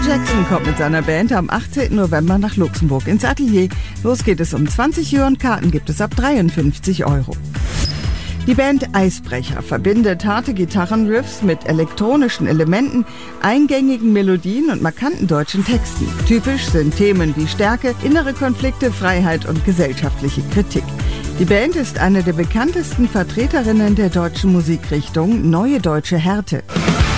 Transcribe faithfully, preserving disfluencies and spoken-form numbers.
Michael Jackson kommt mit seiner Band am achtzehnten November nach Luxemburg ins Atelier. Los geht es um zwanzig Uhr und Karten gibt es ab dreiundfünfzig Euro. Die Band Eisbrecher verbindet harte Gitarrenriffs mit elektronischen Elementen, eingängigen Melodien und markanten deutschen Texten. Typisch sind Themen wie Stärke, innere Konflikte, Freiheit und gesellschaftliche Kritik. Die Band ist eine der bekanntesten Vertreterinnen der deutschen Musikrichtung Neue Deutsche Härte.